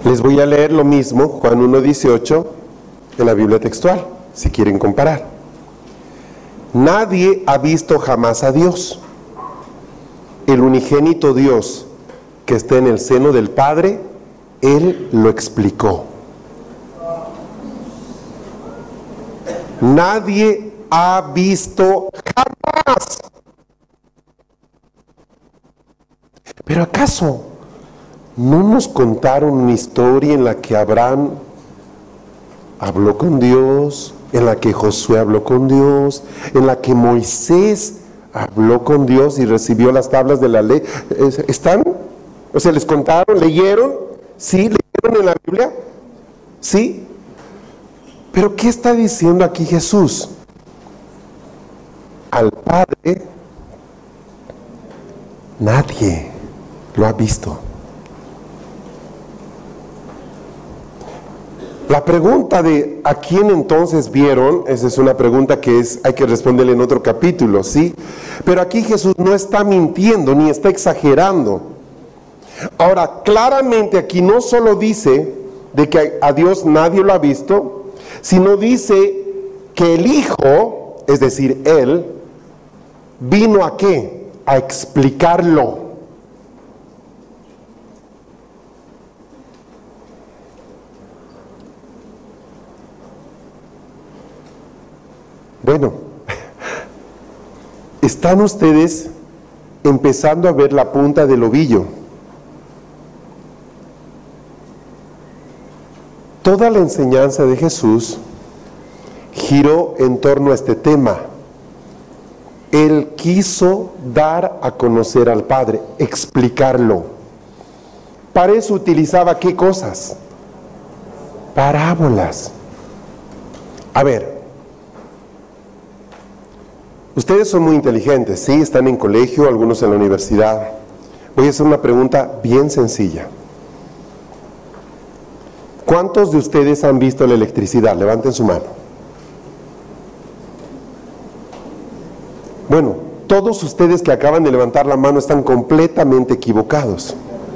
Les voy a leer lo mismo, Juan 1:18, en la Biblia textual, si quieren comparar. Nadie ha visto jamás a Dios. El unigénito Dios que está en el seno del Padre, Él lo explicó. Nadie ha visto jamás. Pero ¿acaso no nos contaron una historia en la que Abraham habló con Dios, en la que Josué habló con Dios, en la que Moisés habló con Dios y recibió las tablas de la ley? ¿Están? O sea, ¿les contaron? ¿Leyeron? ¿Sí? ¿Leyeron en la Biblia? ¿Sí? Pero ¿qué está diciendo aquí Jesús? Al Padre nadie lo ha visto. La pregunta de ¿a quién entonces vieron? Esa es una pregunta que hay que responderle en otro capítulo, ¿sí? Pero aquí Jesús no está mintiendo ni está exagerando. Ahora, claramente aquí no solo dice de que a Dios nadie lo ha visto, sino dice que el Hijo, es decir, Él, vino ¿a qué? A explicarlo. Bueno, están ustedes empezando a ver la punta del ovillo. Toda la enseñanza de Jesús giró en torno a este tema. Él quiso dar a conocer al Padre, explicarlo. Para eso utilizaba ¿qué cosas? Parábolas. A ver, ustedes son muy inteligentes, ¿sí? Están en colegio, algunos en la universidad. Voy a hacer una pregunta bien sencilla. ¿Cuántos de ustedes han visto la electricidad? Levanten su mano. Bueno, todos ustedes que acaban de levantar la mano están completamente equivocados.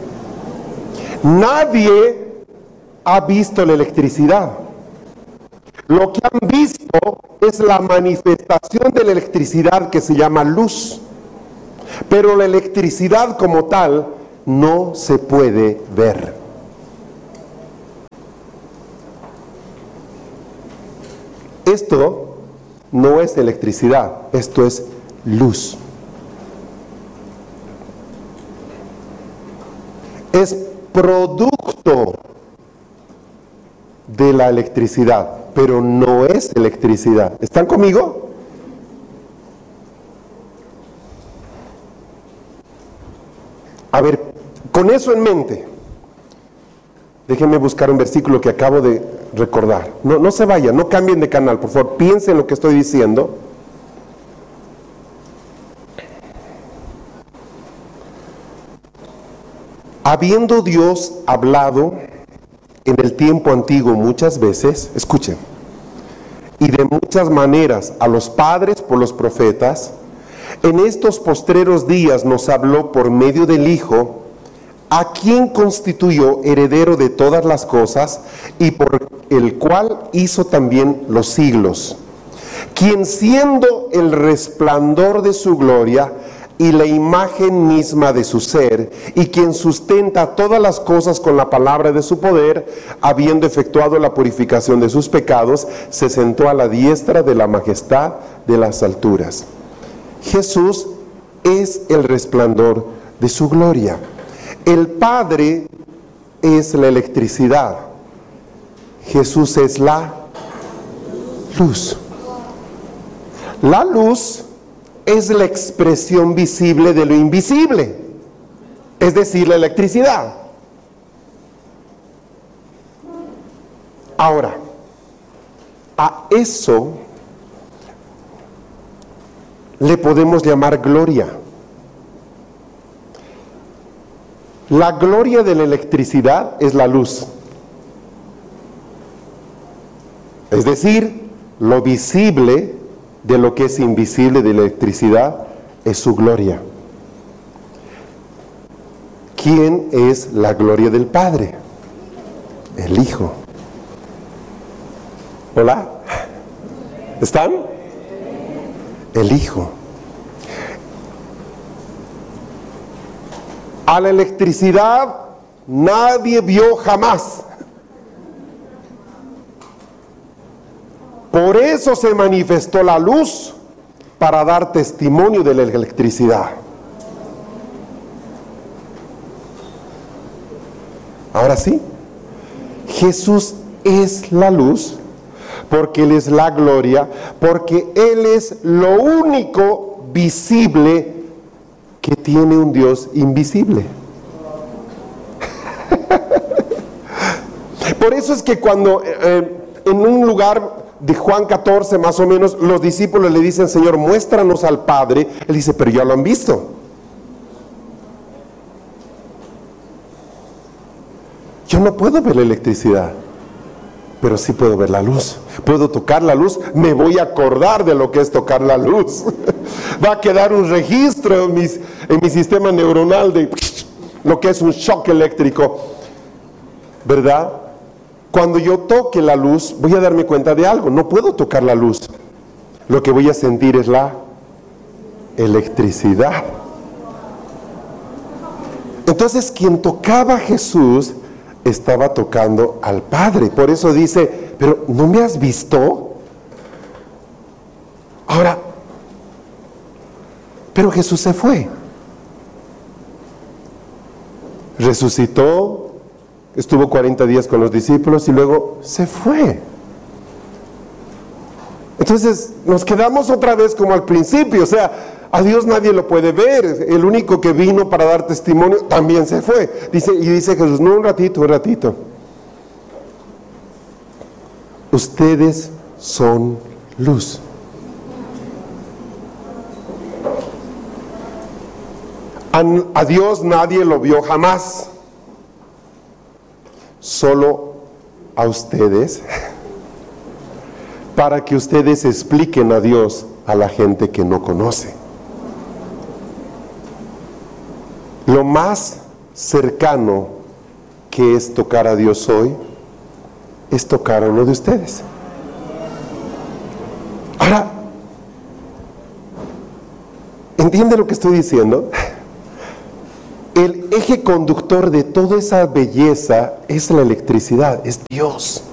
Nadie ha visto la electricidad. Lo que han visto es la manifestación de la electricidad que se llama luz. Pero la electricidad como tal no se puede ver. Esto no es electricidad, esto es luz. Es producto de la electricidad, pero no es electricidad. ¿Están conmigo? A ver, con eso en mente, déjenme buscar un versículo que acabo de recordar. No se vayan, no cambien de canal, por favor, piensen en lo que estoy diciendo. Habiendo Dios hablado en el tiempo antiguo muchas veces, escuchen, y de muchas maneras a los padres por los profetas, en estos postreros días nos habló por medio del Hijo, a quien constituyó heredero de todas las cosas y por el cual hizo también los siglos, quien siendo el resplandor de su gloria y la imagen misma de su ser, y quien sustenta todas las cosas con la palabra de su poder, habiendo efectuado la purificación de sus pecados, se sentó a la diestra de la majestad de las alturas. Jesús es el resplandor de su gloria. El Padre es la electricidad. Jesús es la luz. La luz es la expresión visible de lo invisible, es decir, la electricidad. Ahora, a eso le podemos llamar gloria. La gloria de la electricidad es la luz. Es decir, lo visible de lo que es invisible de la electricidad es su gloria. ¿Quién es la gloria del Padre? el Hijo. ¿Hola? ¿Están? El Hijo. A la electricidad nadie vio jamás. Por eso se manifestó la luz, para dar testimonio de la electricidad. Ahora sí, Jesús es la luz, porque Él es la gloria, porque Él es lo único visible que tiene un Dios invisible. Por eso es que cuando en un lugar de Juan 14 más o menos, los discípulos le dicen: Señor, muéstranos al Padre. Él dice: pero ya lo han visto. Yo no puedo ver la electricidad, pero sí puedo ver la luz. Puedo tocar la luz, me voy a acordar de lo que es tocar la luz. Va a quedar un registro en mi sistema neuronal de lo que es un shock eléctrico, ¿verdad? Cuando yo toque la luz, voy a darme cuenta de algo. No puedo tocar la luz. Lo que voy a sentir es la electricidad. Entonces, quien tocaba a Jesús estaba tocando al Padre. Por eso dice: pero ¿no me has visto? Ahora, pero Jesús se fue. Resucitó, estuvo 40 días con los discípulos y luego se fue. Entonces nos quedamos otra vez como al principio. O sea, a Dios nadie lo puede ver. El único que vino para dar testimonio también se fue. Dice Jesús: no, un ratito. Ustedes son luz. A Dios nadie lo vio jamás. Solo a ustedes, para que ustedes expliquen a Dios a la gente que no conoce. Lo más cercano que es tocar a Dios hoy es tocar a uno de ustedes. Ahora, ¿entiende lo que estoy diciendo? El eje conductor de toda esa belleza es la electricidad, es Dios.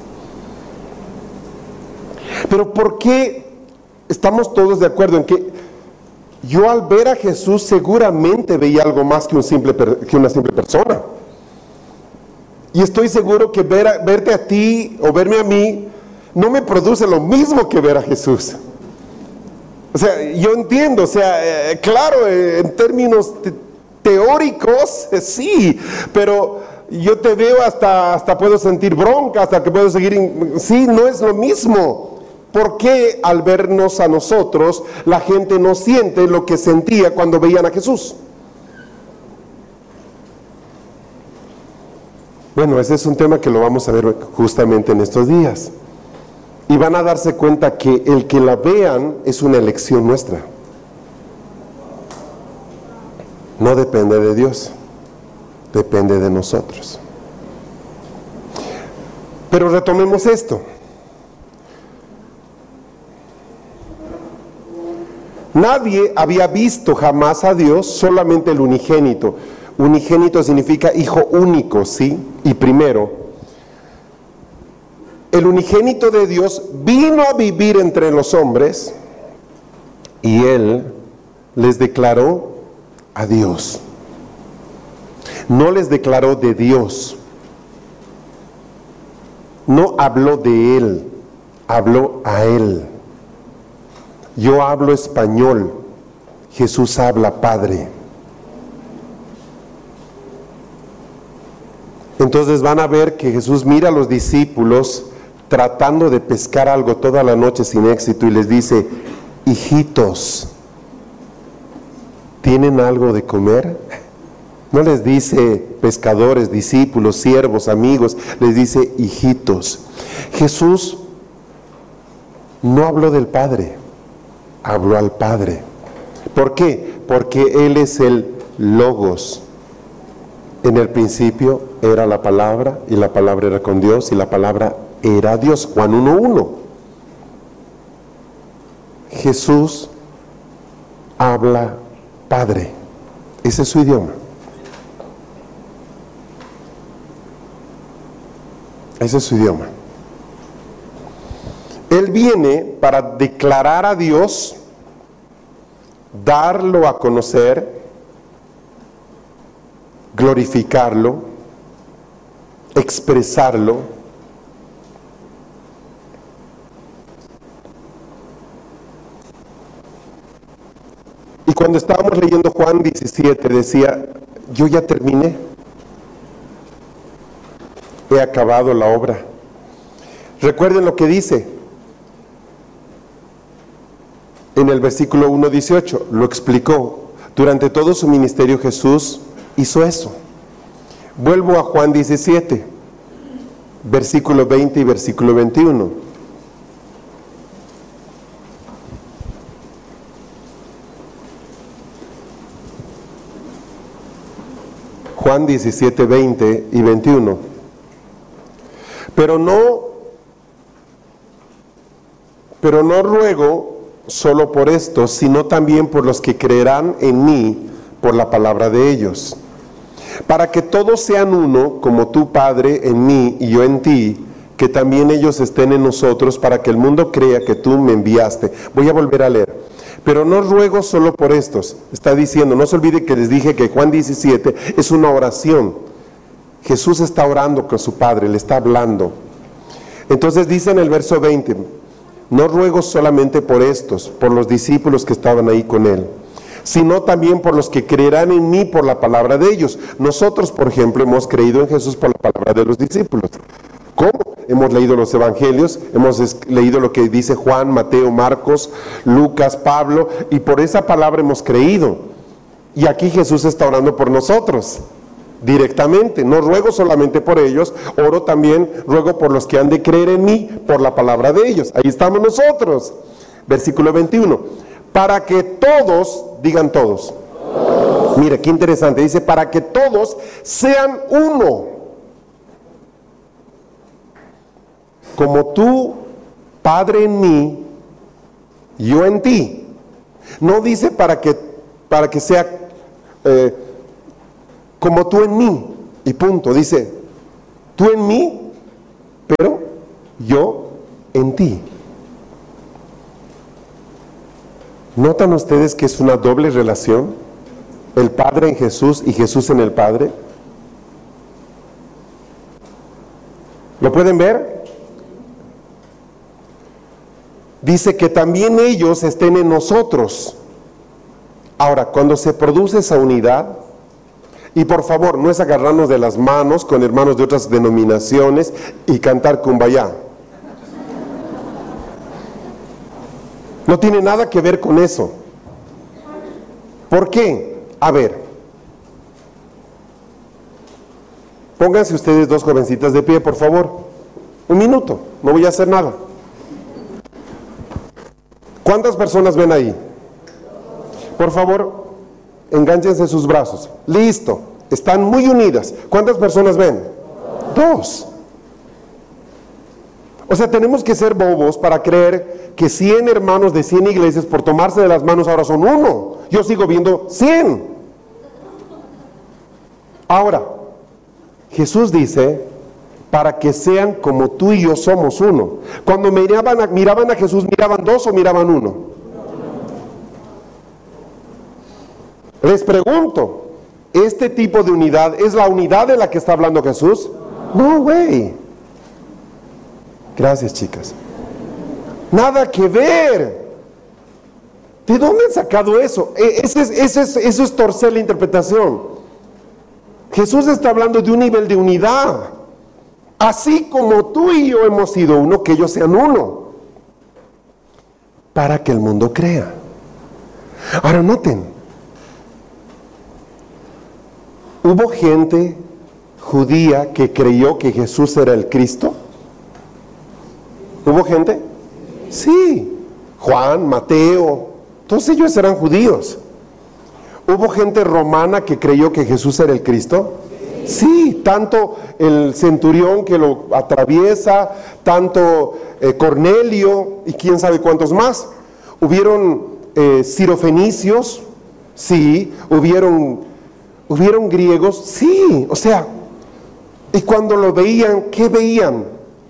Pero ¿por qué estamos todos de acuerdo en que yo al ver a Jesús seguramente veía algo más que una simple persona? Y estoy seguro que verte a ti o verme a mí no me produce lo mismo que ver a Jesús. O sea, yo entiendo, claro, en términos teóricos, sí, pero yo te veo hasta puedo sentir bronca, hasta que puedo seguir, sí, no es lo mismo. ¿Por qué al vernos a nosotros la gente no siente lo que sentía cuando veían a Jesús? Bueno, ese es un tema que lo vamos a ver justamente en estos días. Y van a darse cuenta que el que la vean es una elección nuestra. No depende de Dios, depende de nosotros. Pero retomemos esto. Nadie había visto jamás a Dios, solamente el unigénito. Unigénito significa hijo único, ¿sí? Y primero. El unigénito de Dios vino a vivir entre los hombres y Él les declaró a Dios. No les declaró de Dios. No habló de Él, habló a Él. Yo hablo español, Jesús habla Padre. Entonces van a ver que Jesús mira a los discípulos tratando de pescar algo toda la noche sin éxito y les dice: hijitos, ¿tienen algo de comer? No les dice pescadores, discípulos, siervos, amigos, les dice hijitos. Jesús no habló del Padre, habló al Padre. ¿Por qué? Porque Él es el Logos. En el principio era la palabra, y la palabra era con Dios, y la palabra era Dios. Juan 1:1. Jesús habla Padre. Ese es su idioma. Ese es su idioma. Él viene para declarar a Dios, darlo a conocer, glorificarlo, expresarlo. Y cuando estábamos leyendo Juan 17 decía, yo ya terminé, he acabado la obra. Recuerden lo que dice en el versículo 1:18, lo explicó. Durante todo su ministerio Jesús hizo eso. Vuelvo a Juan 17, versículo 20 y versículo 21. Juan 17, 20 y 21. Pero no ruego solo por estos, sino también por los que creerán en mí por la palabra de ellos, para que todos sean uno, como tú, Padre, en mí y yo en ti, que también ellos estén en nosotros, para que el mundo crea que tú me enviaste. Voy a volver a leer. Pero no ruego solo por estos. Está diciendo, no se olvide que les dije que Juan 17 es una oración. Jesús está orando con su Padre, le está hablando. Entonces dice en el verso 20, no ruego solamente por estos, por los discípulos que estaban ahí con él, sino también por los que creerán en mí por la palabra de ellos. Nosotros, por ejemplo, hemos creído en Jesús por la palabra de los discípulos. ¿Cómo? Hemos leído los evangelios, hemos leído lo que dice Juan, Mateo, Marcos, Lucas, Pablo, y por esa palabra hemos creído. Y aquí Jesús está orando por nosotros, directamente. No ruego solamente por ellos, oro también, ruego por los que han de creer en mí, por la palabra de ellos. Ahí estamos nosotros. Versículo 21. Para que todos, digan todos. Mira, qué interesante, dice, para que todos sean uno. Como tú, Padre, en mí, yo en ti. No dice para que sea como tú en mí, y punto. Dice, tú en mí, pero yo en ti. ¿Notan ustedes que es una doble relación? El Padre en Jesús y Jesús en el Padre. ¿Lo pueden ver? Dice que también ellos estén en nosotros. Ahora, cuando se produce esa unidad, y por favor, no es agarrarnos de las manos con hermanos de otras denominaciones y cantar Kumbaya. No tiene nada que ver con eso. ¿Por qué? A ver, pónganse ustedes dos jovencitas de pie, por favor. Un minuto, no voy a hacer nada. ¿Cuántas personas ven ahí? Por favor, enganchense sus brazos. Listo, están muy unidas. ¿Cuántas personas ven? Dos. O sea, tenemos que ser bobos para creer que 100 hermanos de 100 iglesias por tomarse de las manos ahora son uno. Yo sigo viendo 100. Ahora, Jesús dice, para que sean como tú y yo somos uno. Cuando miraban a Jesús, ¿miraban dos o miraban uno? Les pregunto, ¿este tipo de unidad es la unidad de la que está hablando Jesús? No, güey. Gracias, chicas. Nada que ver. ¿De dónde han sacado eso? Eso es torcer la interpretación. Jesús está hablando de un nivel de unidad. Así como tú y yo hemos sido uno, que ellos sean uno. Para que el mundo crea. Ahora noten. ¿Hubo gente judía que creyó que Jesús era el Cristo? ¿Hubo gente? Sí. Juan, Mateo, todos ellos eran judíos. ¿Hubo gente romana que creyó que Jesús era el Cristo? Sí, tanto el centurión que lo atraviesa, tanto Cornelio y quién sabe cuántos más. Hubieron sirofenicios, sí, hubieron griegos, sí, o sea, y cuando lo veían, ¿qué veían?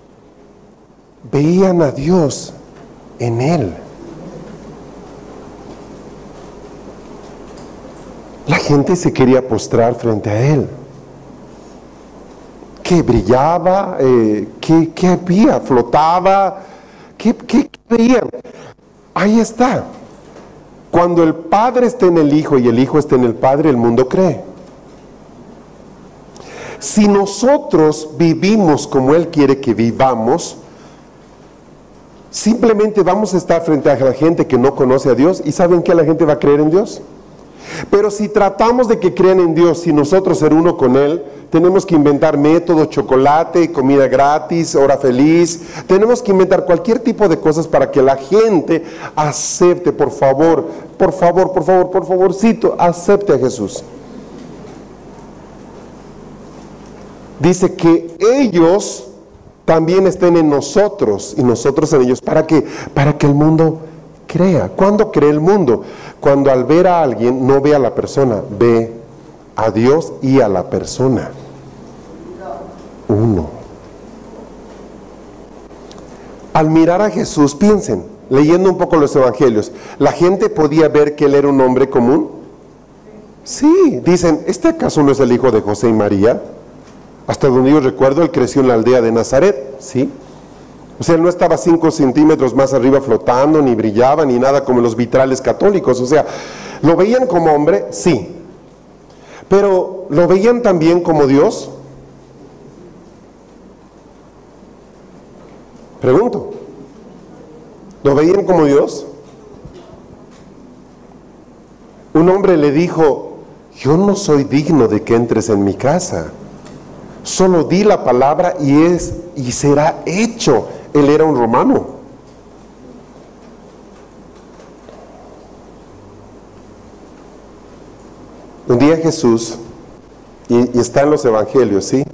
Veían a Dios en él. La gente se quería postrar frente a él. ¿Qué brillaba? ¿Qué había? ¿Flotaba? ¿Qué veían? Ahí está. Cuando el Padre está en el Hijo y el Hijo está en el Padre, el mundo cree. Si nosotros vivimos como Él quiere que vivamos, simplemente vamos a estar frente a la gente que no conoce a Dios y ¿saben que la gente va a creer en Dios? Pero si tratamos de que crean en Dios y nosotros ser uno con Él, tenemos que inventar métodos, chocolate, comida gratis, hora feliz. Tenemos que inventar cualquier tipo de cosas para que la gente acepte, por favorcito, acepte a Jesús. Dice que ellos también estén en nosotros y nosotros en ellos. ¿Para qué? Para que el mundo crea. ¿Cuándo cree el mundo? Cuando al ver a alguien no ve a la persona, ve a Dios y a la persona. Uno. Al mirar a Jesús, piensen, leyendo un poco los evangelios, ¿la gente podía ver que él era un hombre común? Sí, dicen, ¿este acaso no es el hijo de José y María? Hasta donde yo recuerdo, él creció en la aldea de Nazaret, ¿sí? O sea, él no estaba 5 centímetros más arriba flotando, ni brillaba, ni nada como los vitrales católicos. O sea, ¿lo veían como hombre? Sí. Pero, ¿lo veían también como Dios? Pregunto. ¿Lo veían como Dios? Un hombre le dijo, yo no soy digno de que entres en mi casa. Solo di la palabra y será hecho. Él era un romano. Un día Jesús, y está en los evangelios, ¿sí?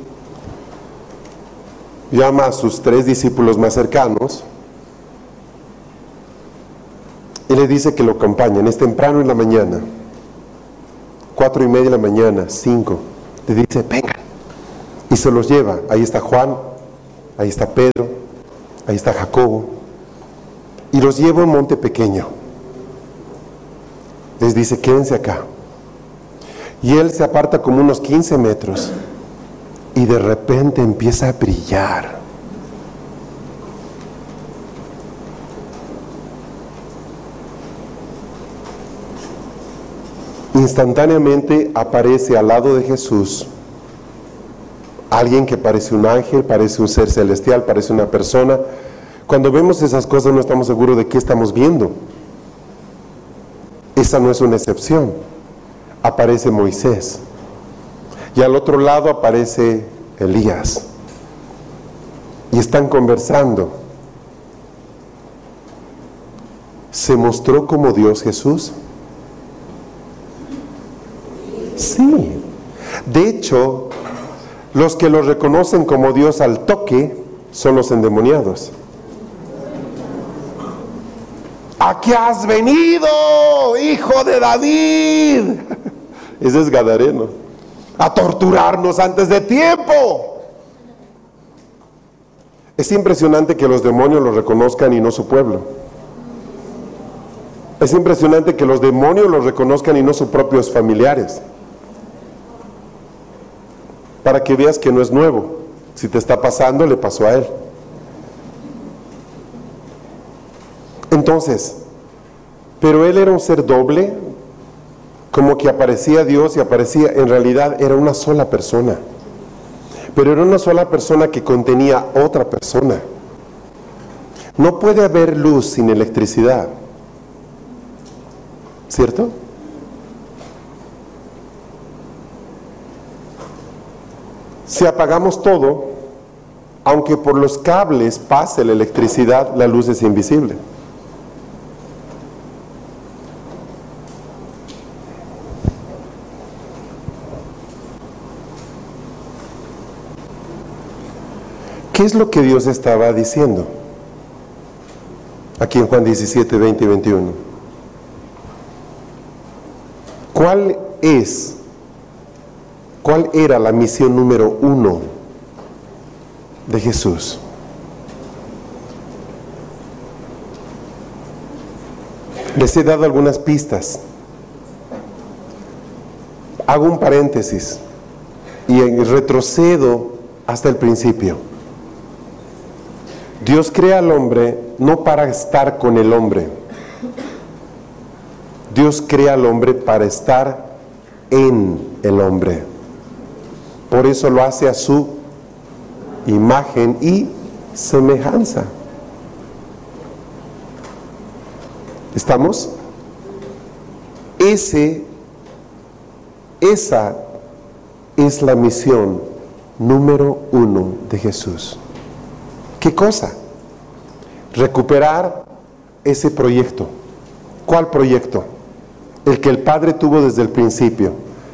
Llama a sus 3 discípulos más cercanos y le dice que lo acompañen. Es temprano en la mañana, 4:30 de la mañana, 5. Le dice, vengan. Y se los lleva. Ahí está Juan, ahí está Pedro, ahí está Jacobo. Y los lleva a un monte pequeño. Les dice, quédense acá. Y él se aparta como unos 15 metros. Y de repente empieza a brillar. Instantáneamente aparece al lado de Jesús alguien que parece un ángel, parece un ser celestial, parece una persona. Cuando vemos esas cosas no estamos seguros de qué estamos viendo. Esa no es una excepción. Aparece Moisés. Y al otro lado aparece Elías. Y están conversando. ¿Se mostró como Dios Jesús? Sí. De hecho, los que lo reconocen como Dios al toque son los endemoniados. ¿A qué has venido, hijo de David? Ese es Gadareno. A torturarnos antes de tiempo. Es impresionante que los demonios lo reconozcan y no su pueblo. Es impresionante que los demonios lo reconozcan y no sus propios familiares. Para que veas que no es nuevo. Si te está pasando, le pasó a él. Entonces, pero él era un ser doble, como que aparecía Dios y aparecía, en realidad era una sola persona. Pero era una sola persona que contenía otra persona. No puede haber luz sin electricidad, ¿cierto? Si apagamos todo, aunque por los cables pase la electricidad, la luz es invisible. ¿Qué es lo que Dios estaba diciendo? Aquí en Juan 17, 20 y 21. ¿Cuál era la misión número 1 de Jesús? Les he dado algunas pistas. Hago un paréntesis y retrocedo hasta el principio. Dios crea al hombre no para estar con el hombre. Dios crea al hombre para estar en el hombre. Por eso lo hace a su imagen y semejanza. ¿Estamos? Esa es la misión número 1 de Jesús. ¿Qué cosa? Recuperar ese proyecto. ¿Cuál proyecto? El que el Padre tuvo desde el principio.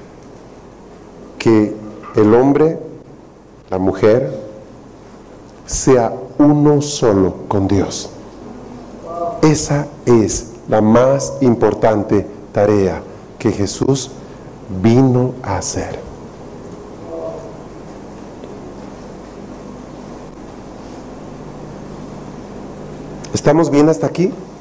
Que el hombre, la mujer, sea uno solo con Dios. Esa es la más importante tarea que Jesús vino a hacer. ¿Estamos bien hasta aquí?